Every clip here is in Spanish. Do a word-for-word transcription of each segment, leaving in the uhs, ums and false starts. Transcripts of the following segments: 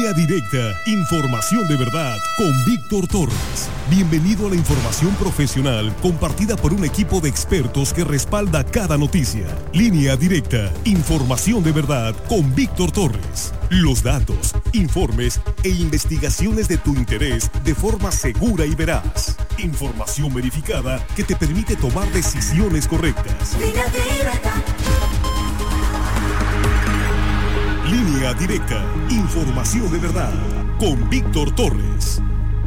Línea Directa, información de verdad con Víctor Torres. Bienvenido a la información profesional compartida por un equipo de expertos que respalda cada noticia. Línea Directa, información de verdad con Víctor Torres. Los datos, informes e investigaciones de tu interés de forma segura y veraz. Información verificada que te permite tomar decisiones correctas. Línea Directa. Línea Directa, información de verdad, con Víctor Torres.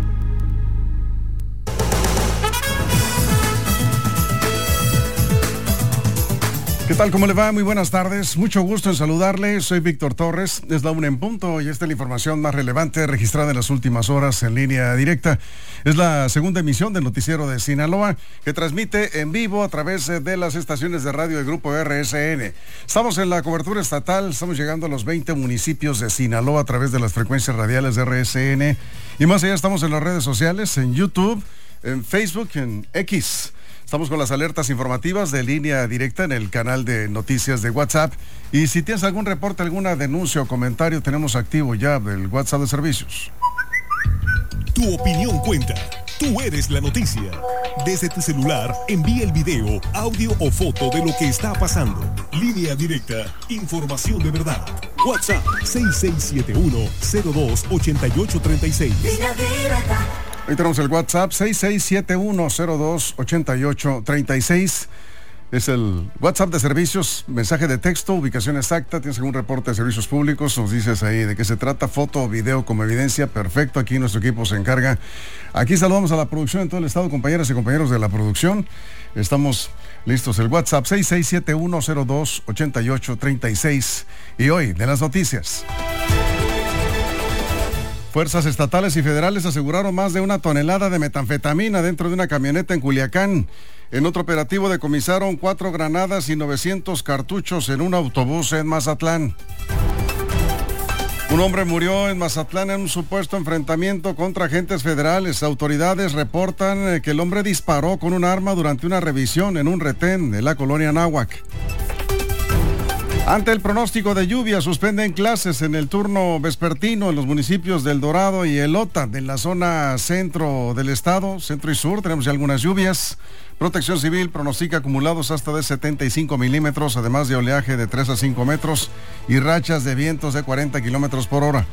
¿Qué tal? ¿Cómo le va? Muy buenas tardes. Mucho gusto en saludarle. Soy Víctor Torres. Es la una en punto y esta es la información más relevante registrada en las últimas horas en Línea Directa. Es la segunda emisión del noticiero de Sinaloa que transmite en vivo a través de las estaciones de radio del Grupo R S N. Estamos en la cobertura estatal. Estamos llegando a los veinte municipios de Sinaloa a través de las frecuencias radiales de R S N. Y más allá estamos en las redes sociales, en YouTube, en Facebook, en X. Estamos con las alertas informativas de Línea Directa en el canal de noticias de WhatsApp. Y si tienes algún reporte, alguna denuncia o comentario, tenemos activo ya el WhatsApp de servicios. Tu opinión cuenta. Tú eres la noticia. Desde tu celular, envía el video, audio o foto de lo que está pasando. Línea Directa, información de verdad. WhatsApp seis seis siete uno, cero dos, ocho ocho tres seis. Línea Directa. Ahí tenemos el WhatsApp seis seis siete uno, cero dos, ocho ocho tres seis. Es el WhatsApp de servicios, mensaje de texto, ubicación exacta. Tienes algún reporte de servicios públicos, nos dices ahí de qué se trata, foto o video como evidencia. Perfecto, aquí nuestro equipo se encarga. Aquí saludamos a la producción en todo el estado, compañeras y compañeros de la producción. Estamos listos. El WhatsApp seis seis siete uno, cero dos, ocho ocho tres seis. Y hoy, de las noticias. Fuerzas estatales y federales aseguraron más de una tonelada de metanfetamina dentro de una camioneta en Culiacán. En otro operativo decomisaron cuatro granadas y novecientos cartuchos en un autobús en Mazatlán. Un hombre murió en Mazatlán en un supuesto enfrentamiento contra agentes federales. Autoridades reportan que el hombre disparó con un arma durante una revisión en un retén de la colonia Anáhuac. Ante el pronóstico de lluvia, suspenden clases en el turno vespertino en los municipios del Dorado y Elota, en la zona centro del estado, centro y sur. Tenemos ya algunas lluvias. Protección Civil pronostica acumulados hasta de setenta y cinco milímetros, además de oleaje de tres a cinco metros y rachas de vientos de cuarenta kilómetros por hora.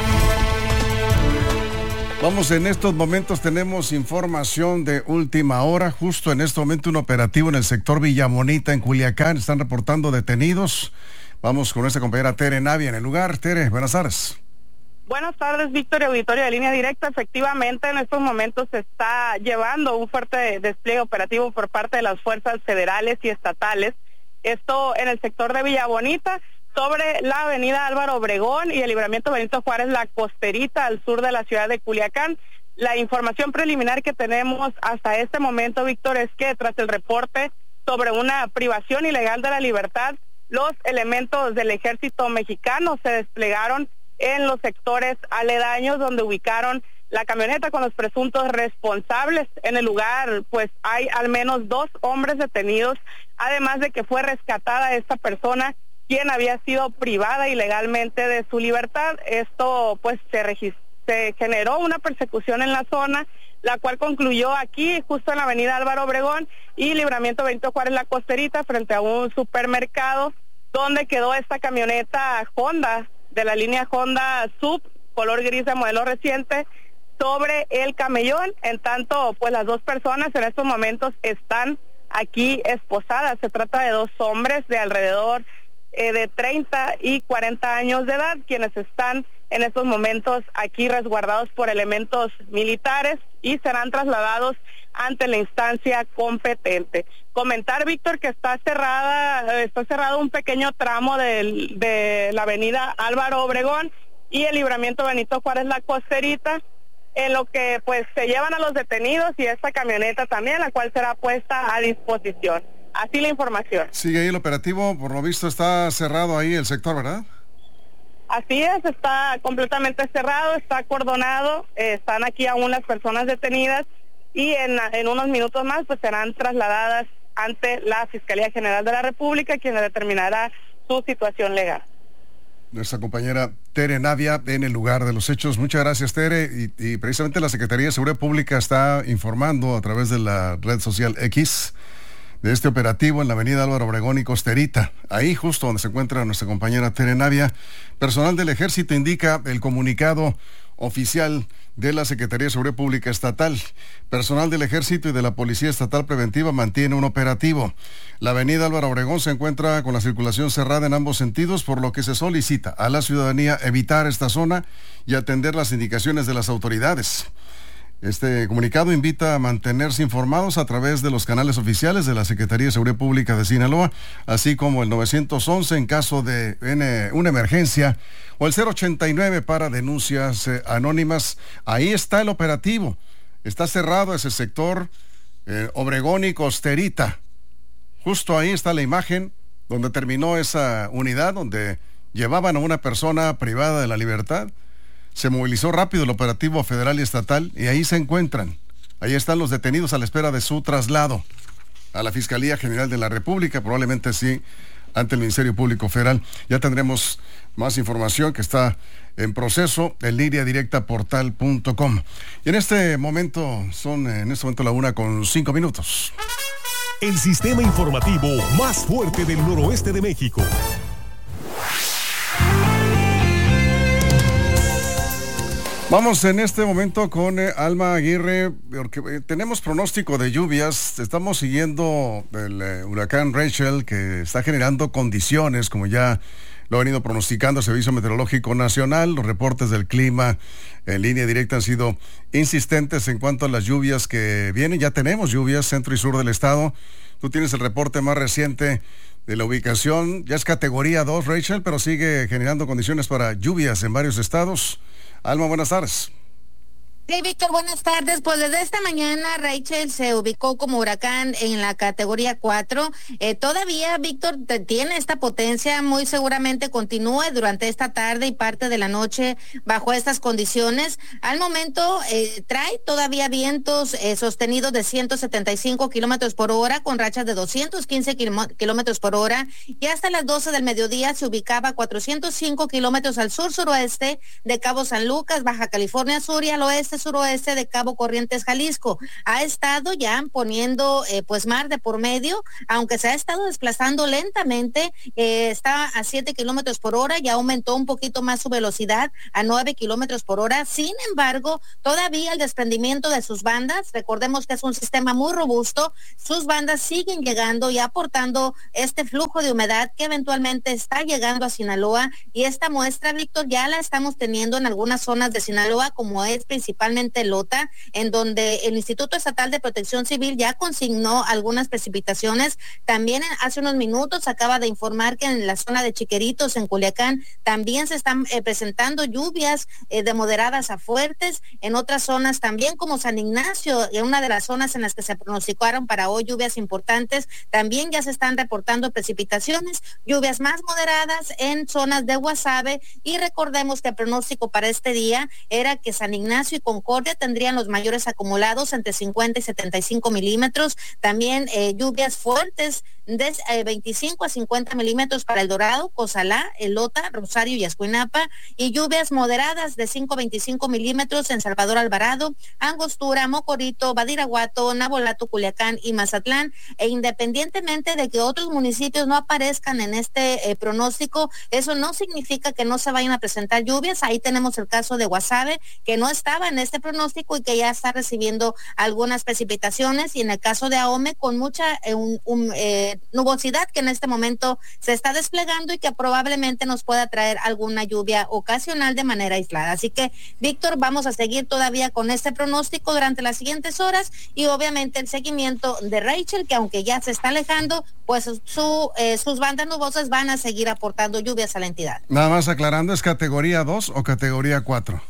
Vamos, en estos momentos tenemos información de última hora. Justo en este momento un operativo en el sector Villamonita en Culiacán. Están reportando detenidos. Vamos con nuestra compañera Tere Navia en el lugar. Tere, buenas tardes. Buenas tardes, Víctor y auditorio de Línea Directa. Efectivamente, en estos momentos se está llevando un fuerte despliegue operativo por parte de las fuerzas federales y estatales. Esto en el sector de Villabonita, sobre la avenida Álvaro Obregón y el libramiento Benito Juárez, la costerita al sur de la ciudad de Culiacán. La información preliminar que tenemos hasta este momento, Víctor, es que tras el reporte sobre una privación ilegal de la libertad, los elementos del ejército mexicano se desplegaron en los sectores aledaños donde ubicaron la camioneta con los presuntos responsables. En el lugar, pues hay al menos dos hombres detenidos, además de que fue rescatada esta persona quien había sido privada ilegalmente de su libertad. Esto pues se, regist- se generó una persecución en la zona, la cual concluyó aquí, justo en la avenida Álvaro Obregón y libramiento Benito Juárez, la costerita, frente a un supermercado, donde quedó esta camioneta Honda, de la línea Honda Sub, color gris de modelo reciente, sobre el camellón. En tanto, pues las dos personas en estos momentos están aquí esposadas. Se trata de dos hombres de alrededor Eh, de treinta y cuarenta años de edad, quienes están en estos momentos aquí resguardados por elementos militares y serán trasladados ante la instancia competente. Comentar, Víctor, que está cerrada, está cerrado un pequeño tramo del, de la avenida Álvaro Obregón y el libramiento Benito Juárez, la costerita, en lo que pues se llevan a los detenidos y esta camioneta también, la cual será puesta a disposición. Así la información. Sigue ahí el operativo, por lo visto está cerrado ahí el sector, ¿verdad? Así es, está completamente cerrado, está acordonado, eh, están aquí aún las personas detenidas y en, en unos minutos más pues serán trasladadas ante la Fiscalía General de la República, quien determinará su situación legal. nuestra compañera Tere Navia en el lugar de los hechos. Muchas gracias, Tere. Y, y precisamente la Secretaría de Seguridad Pública está informando a través de la red social X de este operativo en la avenida Álvaro Obregón y Costerita. Ahí justo donde se encuentra nuestra compañera Tere Navia. Personal del Ejército indica el comunicado oficial de la Secretaría de Seguridad Pública Estatal. Personal del Ejército y de la Policía Estatal Preventiva mantiene un operativo. La avenida Álvaro Obregón se encuentra con la circulación cerrada en ambos sentidos, por lo que se solicita a la ciudadanía evitar esta zona y atender las indicaciones de las autoridades. Este comunicado invita a mantenerse informados a través de los canales oficiales de la Secretaría de Seguridad Pública de Sinaloa, así como el nueve once en caso de una emergencia, o el cero ochenta y nueve para denuncias eh, anónimas. Ahí está el operativo. Está cerrado ese sector, eh, Obregón y Costerita. Justo ahí está la imagen donde terminó esa unidad, donde llevaban a una persona privada de la libertad. Se movilizó rápido el operativo federal y estatal y ahí se encuentran. Ahí están los detenidos a la espera de su traslado a la Fiscalía General de la República, probablemente sí, ante el Ministerio Público Federal. Ya tendremos más información que está en proceso en línea directa portal punto com. Y en este momento, son en este momento la una con cinco minutos. El sistema informativo más fuerte del noroeste de México. Vamos en este momento con eh, Alma Aguirre, porque eh, tenemos pronóstico de lluvias. Estamos siguiendo el eh, huracán Rachel, que está generando condiciones, como ya lo ha venido pronosticando el Servicio Meteorológico Nacional. Los reportes del clima en línea directa han sido insistentes en cuanto a las lluvias que vienen. Ya tenemos lluvias centro y sur del estado. Tú tienes el reporte más reciente de la ubicación. Ya es categoría dos, Rachel, pero sigue generando condiciones para lluvias en varios estados. Alma, buenas tardes. Sí, Víctor, buenas tardes. Pues desde esta mañana Rachel se ubicó como huracán en la categoría cuatro. Eh, todavía, Víctor, tiene esta potencia, muy seguramente continúe durante esta tarde y parte de la noche bajo estas condiciones. Al momento eh, trae todavía vientos eh, sostenidos de ciento setenta y cinco kilómetros por hora con rachas de doscientos quince kilómetros por hora, y hasta las doce del mediodía se ubicaba a cuatrocientos cinco kilómetros al sur-suroeste de Cabo San Lucas, Baja California Sur, y al oeste suroeste de Cabo Corrientes, Jalisco. Ha estado ya poniendo eh, pues mar de por medio, aunque se ha estado desplazando lentamente. Eh, está a siete kilómetros por hora, ya aumentó un poquito más su velocidad a nueve kilómetros por hora. Sin embargo, todavía el desprendimiento de sus bandas, recordemos que es un sistema muy robusto, sus bandas siguen llegando y aportando este flujo de humedad que eventualmente está llegando a Sinaloa, y esta muestra, Víctor, ya la estamos teniendo en algunas zonas de Sinaloa, como es principalmente Lota, en donde el Instituto Estatal de Protección Civil ya consignó algunas precipitaciones. También hace unos minutos acaba de informar que en la zona de Chiqueritos, en Culiacán, también se están eh, presentando lluvias eh, de moderadas a fuertes. En otras zonas también, como San Ignacio, en una de las zonas en las que se pronosticaron para hoy lluvias importantes, también ya se están reportando precipitaciones, lluvias más moderadas en zonas de Guasave. Y recordemos que el pronóstico para este día era que San Ignacio y con Concordia tendrían los mayores acumulados entre cincuenta y setenta y cinco milímetros. También eh, lluvias fuertes de eh, veinticinco a cincuenta milímetros para El Dorado, Cozalá, Elota, Rosario y Escuinapa, y lluvias moderadas de cinco a veinticinco milímetros en Salvador Alvarado, Angostura, Mocorito, Badiraguato, Nabolato, Culiacán y Mazatlán. E independientemente de que otros municipios no aparezcan en este eh, pronóstico, eso no significa que no se vayan a presentar lluvias. Ahí tenemos el caso de Guasave, que no estaba en este pronóstico y que ya está recibiendo algunas precipitaciones, y en el caso de Ahome con mucha eh, un, un, eh, nubosidad que en este momento se está desplegando y que probablemente nos pueda traer alguna lluvia ocasional de manera aislada. Así que, Víctor, vamos a seguir todavía con este pronóstico durante las siguientes horas, y obviamente el seguimiento de Rachel, que aunque ya se está alejando, pues su, eh, sus bandas nubosas van a seguir aportando lluvias a la entidad. Nada más aclarando, ¿es categoría dos o categoría cuatro?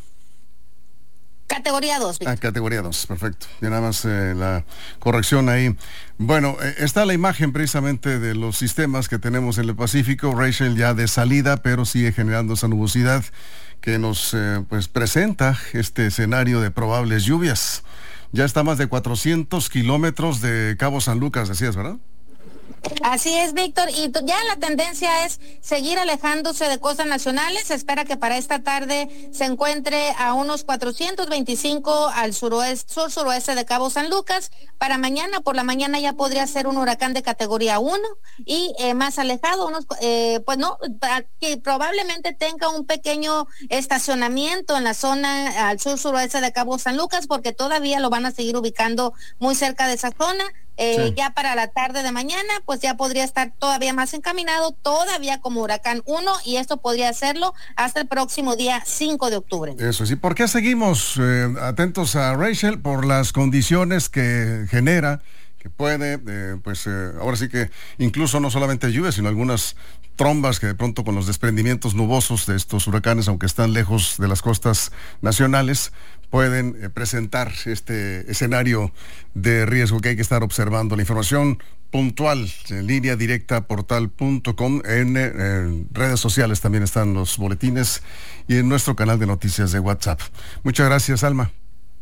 Categoría dos. Ah, categoría dos, perfecto. Y nada más eh, la corrección ahí. Bueno, eh, está la imagen precisamente de los sistemas que tenemos en el Pacífico. Rachel ya de salida, pero sigue generando esa nubosidad que nos eh, pues presenta este escenario de probables lluvias. Ya está a más de cuatrocientos kilómetros de Cabo San Lucas, decías, ¿verdad? Así es, Víctor, y ya la tendencia es seguir alejándose de costas nacionales. Se espera que para esta tarde se encuentre a unos cuatrocientos veinticinco al suroeste, sur-suroeste de Cabo San Lucas. Para mañana, por la mañana ya podría ser un huracán de categoría uno y eh, más alejado, unos, eh, pues no, que probablemente tenga un pequeño estacionamiento en la zona al sur-suroeste de Cabo San Lucas, porque todavía lo van a seguir ubicando muy cerca de esa zona. Eh, sí. Ya para la tarde de mañana, pues ya podría estar todavía más encaminado, todavía como huracán uno, y esto podría hacerlo hasta el próximo día cinco de octubre. Eso sí, ¿por qué seguimos eh, atentos a Rachel? Por las condiciones que genera, que puede, eh, pues eh, ahora sí que incluso no solamente lluvia, sino algunas trombas que de pronto con los desprendimientos nubosos de estos huracanes, aunque están lejos de las costas nacionales, pueden eh, presentar este escenario de riesgo que hay que estar observando. La información puntual en línea directa portal punto com, en, en redes sociales también están los boletines y en nuestro canal de noticias de WhatsApp. Muchas gracias, Alma.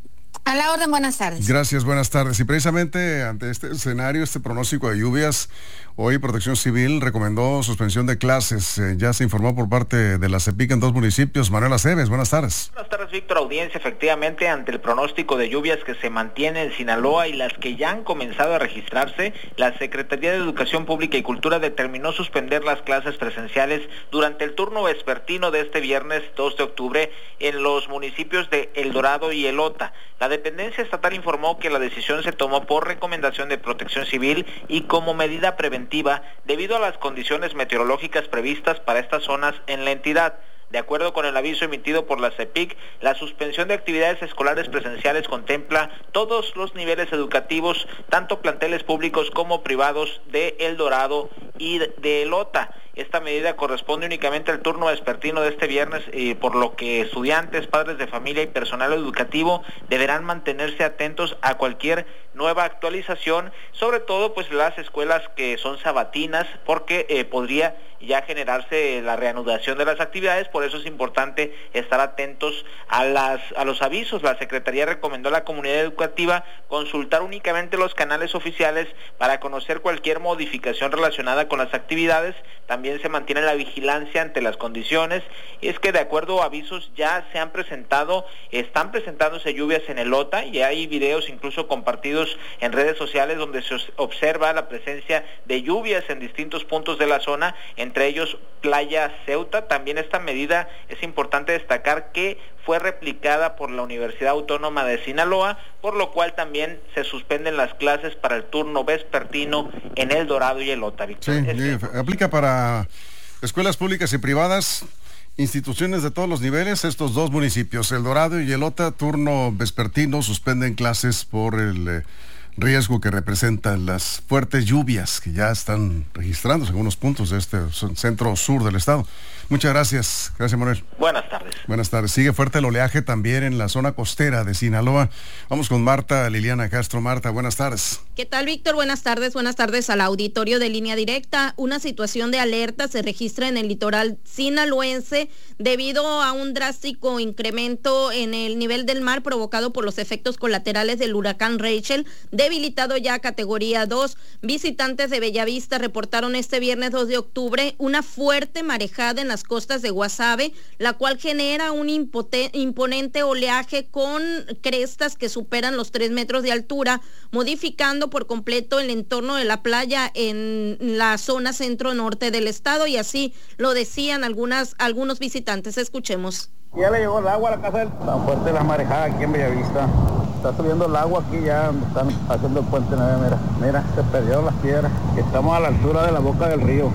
A la orden, buenas tardes. Gracias, buenas tardes. Y precisamente ante este escenario, este pronóstico de lluvias, hoy Protección Civil recomendó suspensión de clases. Eh, ya se informó por parte de la CEPIC en dos municipios. Manuel Aceves, buenas tardes. Buenas tardes, Víctor. Audiencia, efectivamente, ante el pronóstico de lluvias que se mantiene en Sinaloa y las que ya han comenzado a registrarse, la Secretaría de Educación Pública y Cultura determinó suspender las clases presenciales durante el turno vespertino de este viernes dos de octubre en los municipios de El Dorado y Elota. La dependencia estatal informó que la decisión se tomó por recomendación de Protección Civil y como medida preventiva debido a las condiciones meteorológicas previstas para estas zonas en la entidad. De acuerdo con el aviso emitido por la CEPIC, la suspensión de actividades escolares presenciales contempla todos los niveles educativos, tanto planteles públicos como privados de El Dorado y de Elota. Esta medida corresponde únicamente al turno vespertino de este viernes, eh, por lo que estudiantes, padres de familia y personal educativo deberán mantenerse atentos a cualquier nueva actualización, sobre todo pues las escuelas que son sabatinas, porque eh, podría ya generarse la reanudación de las actividades. Por eso es importante estar atentos a las a los avisos. La Secretaría recomendó a la comunidad educativa consultar únicamente los canales oficiales para conocer cualquier modificación relacionada con las actividades. También se mantiene la vigilancia ante las condiciones. Y es que de acuerdo a avisos ya se han presentado, están presentándose lluvias en Elota y hay videos incluso compartidos en redes sociales donde se observa la presencia de lluvias en distintos puntos de la zona, entre ellos Playa Ceuta. También esta medida es importante destacar que fue replicada por la Universidad Autónoma de Sinaloa, por lo cual también se suspenden las clases para el turno vespertino en El Dorado y Elota. Sí, sí, aplica para escuelas públicas y privadas, instituciones de todos los niveles. Estos dos municipios, El Dorado y Elota, turno vespertino, suspenden clases por el eh, riesgo que representan las fuertes lluvias que ya están registrándose en algunos puntos de este centro sur del estado. Muchas gracias. Gracias, Manuel. Buenas tardes. Buenas tardes. Sigue fuerte el oleaje también en la zona costera de Sinaloa. Vamos con Marta Liliana Castro. Marta, buenas tardes. ¿Qué tal, Víctor? Buenas tardes. Buenas tardes al auditorio de Línea Directa. Una situación de alerta se registra en el litoral sinaloense debido a un drástico incremento en el nivel del mar provocado por los efectos colaterales del huracán Rachel, debilitado ya a categoría dos. Visitantes de Bellavista reportaron este viernes dos de octubre una fuerte marejada en las costas de Guasave, la cual genera un impote, imponente oleaje con crestas que superan los tres metros de altura, modificando por completo el entorno de la playa en la zona centro-norte del estado, y así lo decían algunas, algunos visitantes. Escuchemos. Ya le llegó el agua a la casa del... Tan fuerte la marejada aquí en Bellavista. Está subiendo el agua aquí ya, están haciendo el puente. Mira, mira, se perdieron las piedras. Estamos a la altura de la boca del río.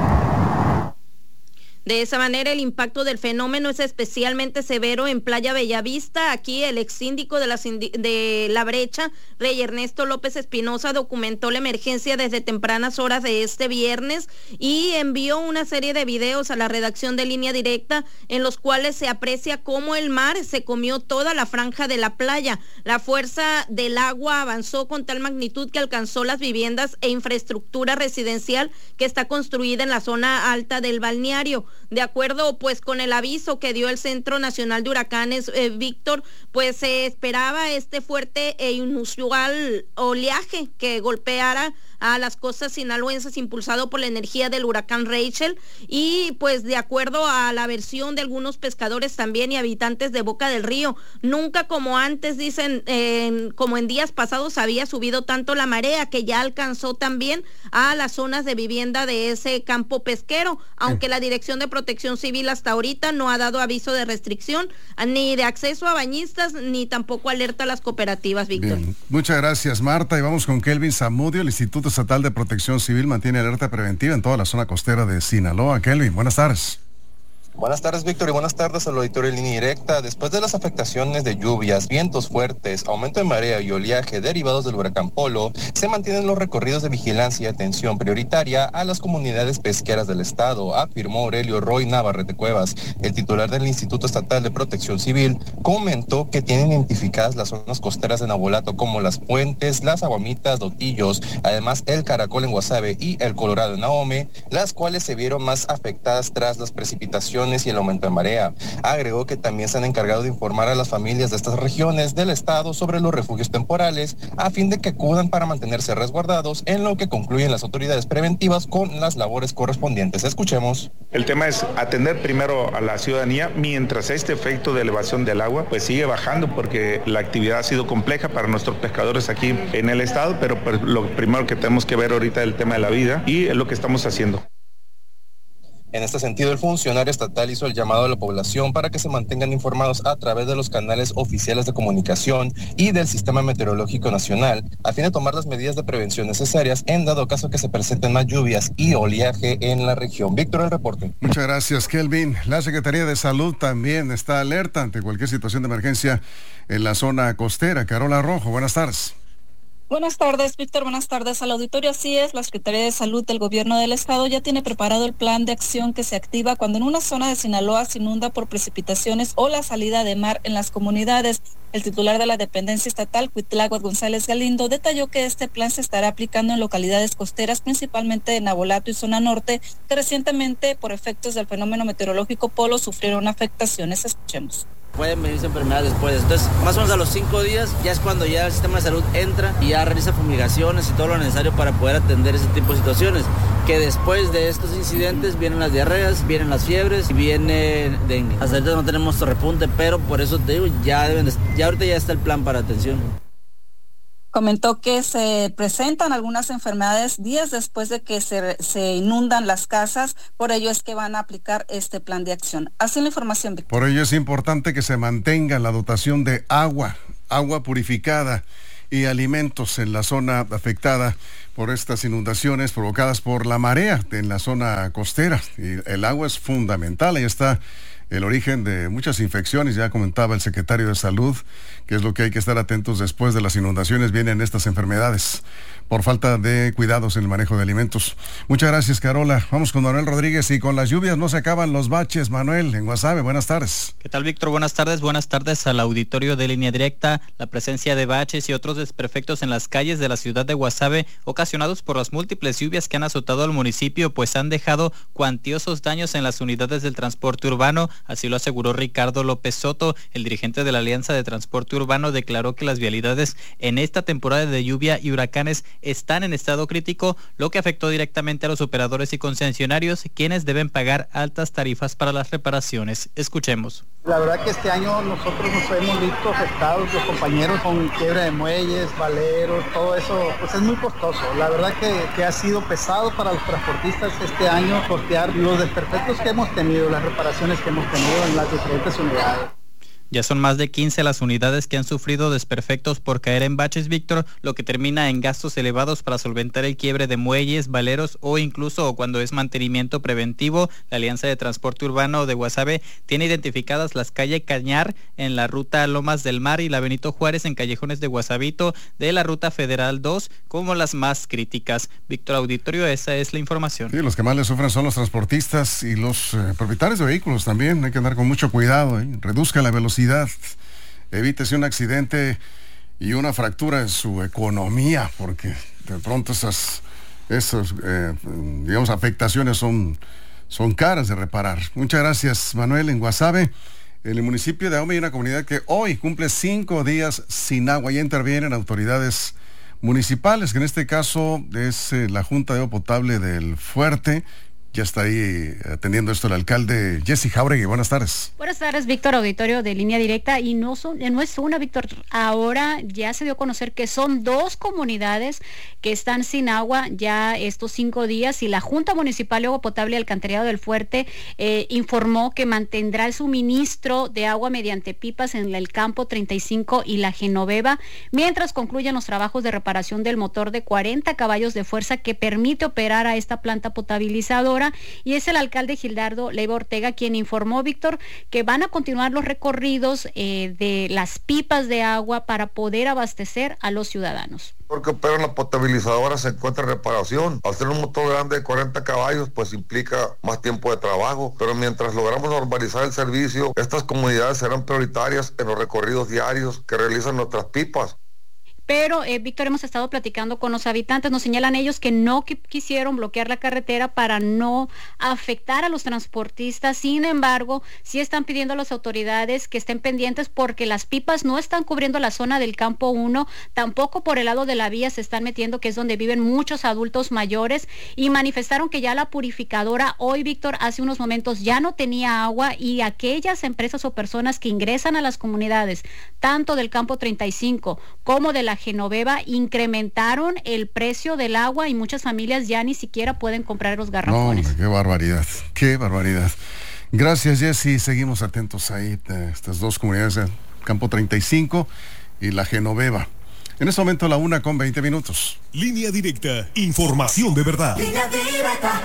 De esa manera, el impacto del fenómeno es especialmente severo en Playa Bellavista. Aquí el ex síndico de la, de la Brecha, Rey Ernesto López Espinosa, documentó la emergencia desde tempranas horas de este viernes y envió una serie de videos a la redacción de Línea Directa en los cuales se aprecia cómo el mar se comió toda la franja de la playa. La fuerza del agua avanzó con tal magnitud que alcanzó las viviendas e infraestructura residencial que está construida en la zona alta del balneario. De acuerdo pues con el aviso que dio el Centro Nacional de Huracanes, eh, Víctor, pues se esperaba este fuerte e inusual oleaje que golpeara a las costas sinaloenses impulsado por la energía del huracán Rachel y pues de acuerdo a la versión de algunos pescadores también y habitantes de Boca del Río, nunca como antes dicen, eh, como en días pasados había subido tanto la marea que ya alcanzó también a las zonas de vivienda de ese campo pesquero, aunque la Dirección de Protección Civil hasta ahorita no ha dado aviso de restricción ni de acceso a bañistas ni tampoco alerta a las cooperativas, Víctor. Bien. Muchas gracias, Marta, y vamos con Kelvin Zamudio. El Instituto Estatal de Protección Civil mantiene alerta preventiva en toda la zona costera de Sinaloa. Kelvin, buenas tardes. Buenas tardes, Víctor, y buenas tardes al auditorio en línea directa. Después de las afectaciones de lluvias, vientos fuertes, aumento de marea y oleaje derivados del huracán Polo, se mantienen los recorridos de vigilancia y atención prioritaria a las comunidades pesqueras del estado, afirmó Aurelio Roy Navarrete Cuevas. El titular del Instituto Estatal de Protección Civil comentó que tienen identificadas las zonas costeras de Navolato como Las Puentes, Las Aguamitas, Dotillos, además el Caracol en Guasave y el Colorado en Ahome, las cuales se vieron más afectadas tras las precipitaciones y el aumento de marea. Agregó que también se han encargado de informar a las familias de estas regiones del estado sobre los refugios temporales a fin de que acudan para mantenerse resguardados, en lo que concluyen las autoridades preventivas con las labores correspondientes. Escuchemos. El tema es atender primero a la ciudadanía mientras este efecto de elevación del agua pues sigue bajando, porque la actividad ha sido compleja para nuestros pescadores aquí en el estado, pero pues, lo primero que tenemos que ver ahorita es el tema de la vida y es lo que estamos haciendo. En este sentido, el funcionario estatal hizo el llamado a la población para que se mantengan informados a través de los canales oficiales de comunicación y del Sistema Meteorológico Nacional, a fin de tomar las medidas de prevención necesarias en dado caso que se presenten más lluvias y oleaje en la región. Víctor, el reporte. Muchas gracias, Kelvin. La Secretaría de Salud también está alerta ante cualquier situación de emergencia en la zona costera. Carola Rojo, buenas tardes. Buenas tardes, Víctor. Buenas tardes al auditorio. Así es, la Secretaría de Salud del Gobierno del Estado ya tiene preparado el plan de acción que se activa cuando en una zona de Sinaloa se inunda por precipitaciones o la salida de mar en las comunidades. El titular de la dependencia estatal, Cuitláhuac González Galindo, detalló que este plan se estará aplicando en localidades costeras, principalmente de Navolato y zona norte, que recientemente, por efectos del fenómeno meteorológico Polo, sufrieron afectaciones. Escuchemos. Pueden venirse enfermedades después. Entonces, más o menos a los cinco días ya es cuando ya el sistema de salud entra y ya realiza fumigaciones y todo lo necesario para poder atender ese tipo de situaciones. Que después de estos incidentes vienen las diarreas, vienen las fiebres y viene dengue. Hasta ahorita no tenemos repunte, pero por eso te digo, ya deben de, ya ahorita ya está el plan para atención. Comentó que se presentan algunas enfermedades días después de que se, se inundan las casas, por ello es que van a aplicar este plan de acción. Así la información, Víctor. Por ello es importante que se mantenga la dotación de agua, agua purificada y alimentos en la zona afectada por estas inundaciones provocadas por la marea en la zona costera. Y el agua es fundamental, ahí está el origen de muchas infecciones. Ya comentaba el secretario de Salud que es lo que hay que estar atentos después de las inundaciones. Vienen estas enfermedades por falta de cuidados en el manejo de alimentos. Muchas gracias, Carola. Vamos con Manuel Rodríguez. Y con las lluvias no se acaban los baches. Manuel, en Guasave, buenas tardes. ¿Qué tal, Víctor? Buenas tardes. Buenas tardes al auditorio de Línea Directa. La presencia de baches y otros desperfectos en las calles de la ciudad de Guasave, ocasionados por las múltiples lluvias que han azotado al municipio, pues han dejado cuantiosos daños en las unidades del transporte urbano. Así lo aseguró Ricardo López Soto, el dirigente de la Alianza de Transporte Urbano. Declaró que las vialidades en esta temporada de lluvia y huracanes están en estado crítico, lo que afectó directamente a los operadores y concesionarios, quienes deben pagar altas tarifas para las reparaciones. Escuchemos. La verdad que este año nosotros nos hemos visto afectados, los compañeros, con quiebra de muelles, valeros, todo eso, pues es muy costoso. La verdad que, que ha sido pesado para los transportistas este año costear los desperfectos que hemos tenido, las reparaciones que hemos tenido en las diferentes unidades. Ya son más de quince las unidades que han sufrido desperfectos por caer en baches, Víctor, lo que termina en gastos elevados para solventar el quiebre de muelles, valeros o incluso cuando es mantenimiento preventivo. La Alianza de Transporte Urbano de Guasave tiene identificadas las calles Cañar en la ruta Lomas del Mar y la Benito Juárez en callejones de Guasavito de la ruta Federal dos como las más críticas. Víctor, auditorio, esa es la información. Sí, los que más le sufren son los transportistas y los eh, propietarios de vehículos también. Hay que andar con mucho cuidado, ¿eh? Reduzca la velocidad. Evítese un accidente y una fractura en su economía, porque de pronto esas, esas eh, digamos, afectaciones son, son caras de reparar. Muchas gracias, Manuel. En Guasave, en el municipio de Ahome, hay una comunidad que hoy cumple cinco días sin agua. Ya intervienen autoridades municipales, que en este caso es eh, la Junta de Agua Potable del Fuerte. Ya está ahí atendiendo esto el alcalde Jesse Jauregui. Buenas tardes. Buenas tardes, Víctor, auditorio de Línea Directa. Y no, son, no es una, Víctor. Ahora ya se dio a conocer que son dos comunidades que están sin agua ya estos cinco días. Y la Junta Municipal de Agua Potable y Alcantarillado del Fuerte eh, informó que mantendrá el suministro de agua mediante pipas en el campo treinta y cinco y la Genoveva, mientras concluyen los trabajos de reparación del motor de cuarenta caballos de fuerza que permite operar a esta planta potabilizadora. Y es el alcalde Gildardo Leiva Ortega quien informó, Víctor, que van a continuar los recorridos eh, de las pipas de agua para poder abastecer a los ciudadanos. Porque opera la potabilizadora, se encuentra en reparación. Al ser un motor grande de cuarenta caballos, pues implica más tiempo de trabajo. Pero mientras logramos normalizar el servicio, estas comunidades serán prioritarias en los recorridos diarios que realizan nuestras pipas. Pero, eh, Víctor, hemos estado platicando con los habitantes, nos señalan ellos que no qu- quisieron bloquear la carretera para no afectar a los transportistas. Sin embargo, sí están pidiendo a las autoridades que estén pendientes porque las pipas no están cubriendo la zona del campo uno, tampoco por el lado de la vía se están metiendo, que es donde viven muchos adultos mayores, y manifestaron que ya la purificadora hoy, Víctor, hace unos momentos ya no tenía agua, y aquellas empresas o personas que ingresan a las comunidades, tanto del campo treinta y cinco como de la Genoveva, incrementaron el precio del agua y muchas familias ya ni siquiera pueden comprar los garrafones. No, hombre, qué barbaridad, qué barbaridad. Gracias, Jessy. Seguimos atentos ahí, de estas dos comunidades, el campo treinta y cinco y la Genoveva. En este momento la una con veinte minutos. Línea Directa, información de verdad. Línea Directa.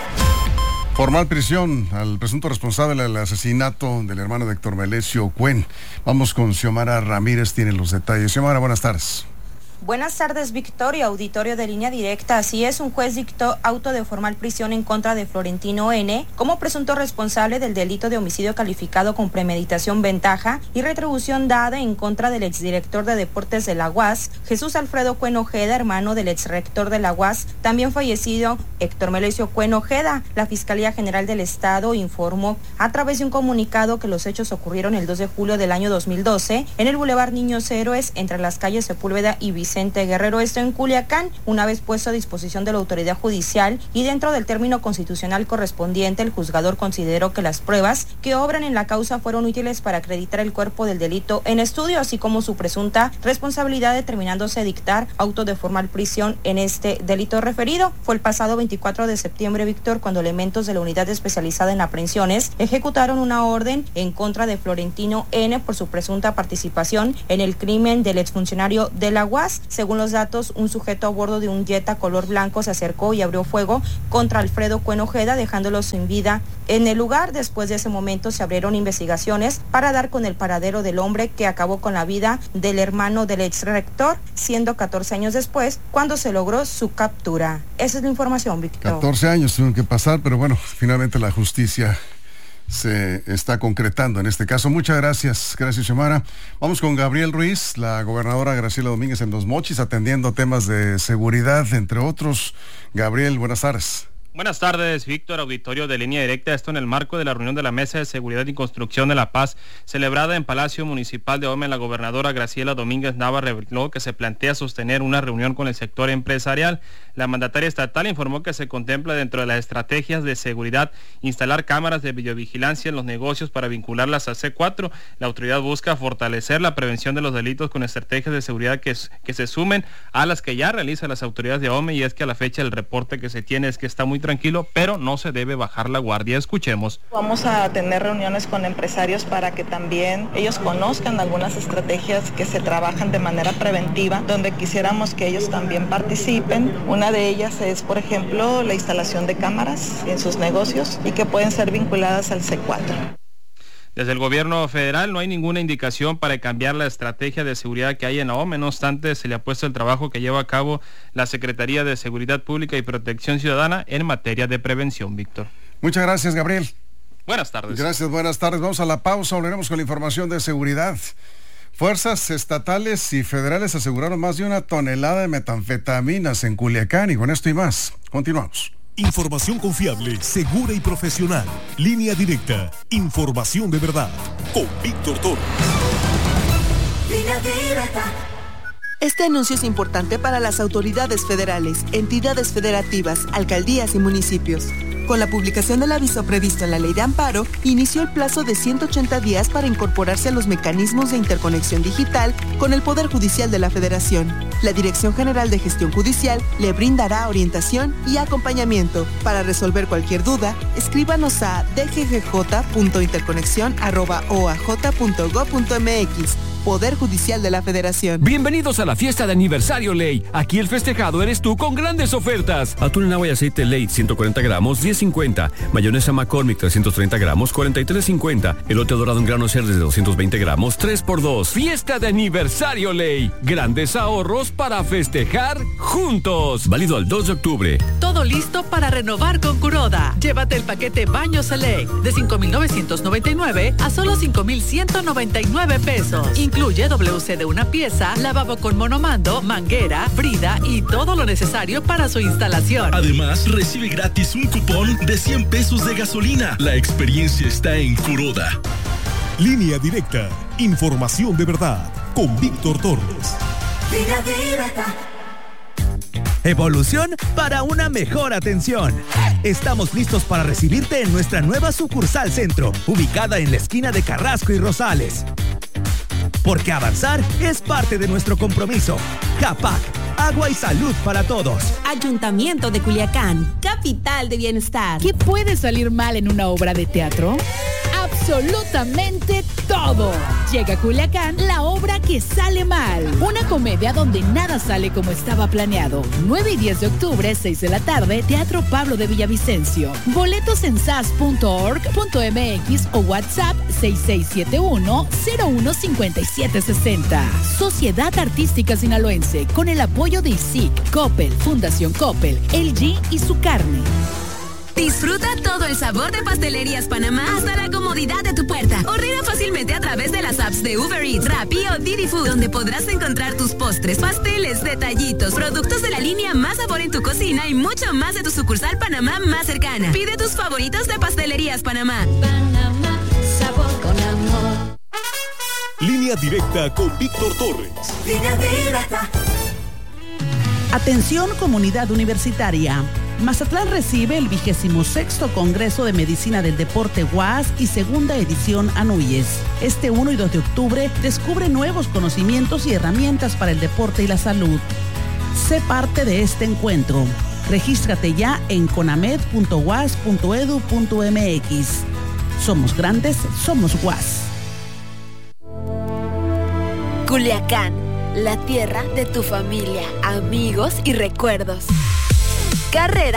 Formal prisión al presunto responsable del asesinato del hermano de Héctor Melesio Cuen. Vamos con Xiomara Ramírez, tiene los detalles. Xiomara, buenas tardes. Buenas tardes, Victoria, auditorio de Línea Directa. Así es, un juez dictó auto de formal prisión en contra de Florentino N. como presunto responsable del delito de homicidio calificado con premeditación, ventaja y retribución dada en contra del exdirector de deportes de la U A S, Jesús Alfredo Cuen Ojeda, hermano del exrector de la U A S, también fallecido Héctor Melesio Cuen Ojeda. La Fiscalía General del Estado informó a través de un comunicado que los hechos ocurrieron el dos de julio del año dos mil doce en el Boulevard Niños Héroes, entre las calles Sepúlveda y Vicente Vicente Guerrero, esto en Culiacán. Una vez puesto a disposición de la autoridad judicial y dentro del término constitucional correspondiente, el juzgador consideró que las pruebas que obran en la causa fueron útiles para acreditar el cuerpo del delito en estudio, así como su presunta responsabilidad, determinándose dictar auto de formal prisión en este delito referido. Fue el pasado veinticuatro de septiembre, Víctor, cuando elementos de la unidad especializada en aprehensiones ejecutaron una orden en contra de Florentino N. por su presunta participación en el crimen del exfuncionario de la U A S. Según los datos, un sujeto a bordo de un Jetta color blanco se acercó y abrió fuego contra Alfredo Cuen Ojeda, dejándolo sin vida en el lugar. Después de ese momento se abrieron investigaciones para dar con el paradero del hombre que acabó con la vida del hermano del ex rector, siendo catorce años después cuando se logró su captura. Esa es la información, Víctor. catorce años tuvieron que pasar, pero bueno, finalmente la justicia se está concretando en este caso. Muchas gracias, gracias, Xiomara. Vamos con Gabriel Ruiz, la gobernadora Graciela Domínguez en Los Mochis, atendiendo temas de seguridad, entre otros. Gabriel, buenas tardes. Buenas tardes, Víctor, auditorio de Línea Directa. Esto en el marco de la reunión de la Mesa de Seguridad y Construcción de la Paz, celebrada en Palacio Municipal de Ome. La gobernadora Graciela Domínguez Nava reveló que se plantea sostener una reunión con el sector empresarial. La mandataria estatal informó que se contempla dentro de las estrategias de seguridad instalar cámaras de videovigilancia en los negocios para vincularlas a C cuatro. La autoridad busca fortalecer la prevención de los delitos con estrategias de seguridad que, que se sumen a las que ya realizan las autoridades de Ome, y es que a la fecha el reporte que se tiene es que está muy tranquilo, pero no se debe bajar la guardia. Escuchemos. Vamos a tener reuniones con empresarios para que también ellos conozcan algunas estrategias que se trabajan de manera preventiva, donde quisiéramos que ellos también participen. Una de ellas es, por ejemplo, la instalación de cámaras en sus negocios y que pueden ser vinculadas al C cuatro. Desde el gobierno federal no hay ninguna indicación para cambiar la estrategia de seguridad que hay en la O M E. No obstante, se le ha puesto el trabajo que lleva a cabo la Secretaría de Seguridad Pública y Protección Ciudadana en materia de prevención, Víctor. Muchas gracias, Gabriel. Buenas tardes. Gracias, buenas tardes. Vamos a la pausa, volveremos con la información de seguridad. Fuerzas estatales y federales aseguraron más de una tonelada de metanfetaminas en Culiacán, y con esto y más, continuamos. Información confiable, segura y profesional. Línea Directa. Información de verdad. Con Víctor Torres. Línea Directa. Este anuncio es importante para las autoridades federales, entidades federativas, alcaldías y municipios. Con la publicación del aviso previsto en la Ley de Amparo, inició el plazo de ciento ochenta días para incorporarse a los mecanismos de interconexión digital con el Poder Judicial de la Federación. La Dirección General de Gestión Judicial le brindará orientación y acompañamiento. Para resolver cualquier duda, escríbanos a d g g j punto interconexión arroba o a j punto gob punto m x. Poder Judicial de la Federación. Bienvenidos a la fiesta de aniversario Ley. Aquí el festejado eres tú con grandes ofertas. Atún en agua y aceite Ley ciento cuarenta gramos, diez cincuenta. Mayonesa McCormick trescientos treinta gramos, cuarenta y tres cincuenta. Elote dorado en granos cerdos de doscientos veinte gramos, tres por dos. Fiesta de aniversario Ley. Grandes ahorros para festejar juntos. Válido al dos de octubre. Todo listo para renovar con Kuroda. Llévate el paquete Baño Select de cinco mil novecientos noventa y nueve a solo cinco mil ciento noventa y nueve pesos. Incluye W C de una pieza, lavabo con monomando, manguera, brida y todo lo necesario para su instalación. Además, recibe gratis un cupón de cien pesos de gasolina. La experiencia está en Kuroda. Línea Directa. Información de verdad. Con Víctor Torres. Línea Directa. Evolución para una mejor atención. Estamos listos para recibirte en nuestra nueva sucursal centro, ubicada en la esquina de Carrasco y Rosales. Porque avanzar es parte de nuestro compromiso. CAPAC, agua y salud para todos. Ayuntamiento de Culiacán, capital de bienestar. ¿Qué puede salir mal en una obra de teatro? Absolutamente todo. Llega a Culiacán la obra que sale mal. Una comedia donde nada sale como estaba planeado. nueve y diez de octubre, seis de la tarde, Teatro Pablo de Villavicencio. Boletos en s a s punto org punto m x o WhatsApp seis seis siete uno cero uno cinco siete seis cero. Sociedad Artística Sinaloense, con el apoyo de I S I C, Coppel, Fundación Coppel, L G y su carne. Disfruta todo el sabor de Pastelerías Panamá hasta la comodidad de tu puerta. Ordena fácilmente a través de las apps de Uber Eats, Rappi o Didi Food, donde podrás encontrar tus postres, pasteles, detallitos, productos de la línea Más Sabor en tu cocina y mucho más de tu sucursal Panamá más cercana. Pide tus favoritos de Pastelerías Panamá. Panamá, sabor con amor. Línea Directa con Víctor Torres. Línea Directa. Atención comunidad universitaria. Mazatlán recibe el vigésimo sexto Congreso de Medicina del Deporte U A S y segunda edición Anuyes. Este uno y dos de octubre descubre nuevos conocimientos y herramientas para el deporte y la salud. Sé parte de este encuentro. Regístrate ya en conamed punto u a s punto e d u punto m x. Somos grandes, somos U A S. Culiacán, la tierra de tu familia, amigos y recuerdos. Carrera